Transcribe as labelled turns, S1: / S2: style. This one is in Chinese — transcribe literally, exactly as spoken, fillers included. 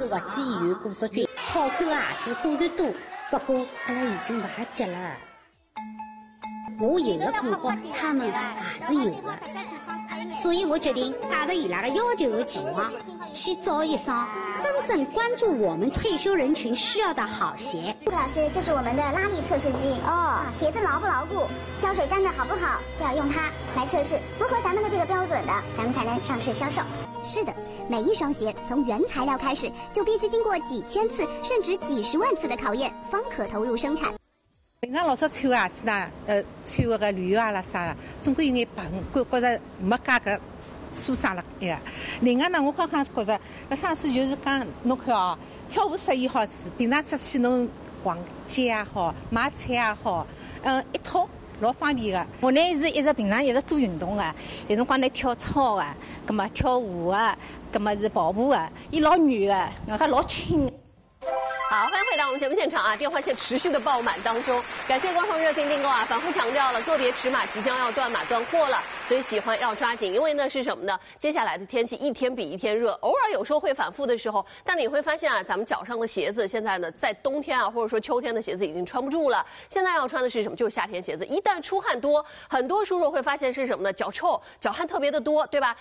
S1: 子滑稽演员古卓君，好看的孩子果然多，不过阿拉已经勿瞎接了。我有的困惑，他们也是有的，所以我决定带着伊拉的要求和期望，去找一双真正关注我们退休人群需要的好鞋。
S2: 顾老师，这是我们的拉力测试机哦，鞋子牢不牢固，胶水粘的好不好，就要用它来测试，符合咱们的这个标准的，咱们才能上市销售。是的，每一双鞋从原材料开始，就必须经过几千次甚至几十万次的考验，方可投入生产。
S3: 平常老早穿鞋子呢，呃，穿个个旅游啊啦啥个，总归有眼绑，觉觉着没介个舒适了一个。另外呢，我刚刚觉着，搿上次就是讲，侬看哦，跳舞适宜好子，平常出去侬逛街也好，买菜也好，嗯，一套老方便个。
S4: 我呢是一直平常一直做运动个，有辰光呢跳操个，葛么跳舞个，葛么是跑步个，伊老软个，我还老轻。
S5: 好，欢迎回到我们节目现场啊！电话线持续的爆满当中，感谢观众热线订购啊！反复强调了，个别尺码即将要断码断货了，所以喜欢要抓紧，因为呢是什么呢？接下来的天气一天比一天热，偶尔有时候会反复的时候，但是你会发现啊，咱们脚上的鞋子现在呢，在冬天啊或者说秋天的鞋子已经穿不住了，现在要穿的是什么？就是夏天鞋子。一旦出汗多，很多叔叔会发现是什么呢？脚臭，脚汗特别的多，对吧？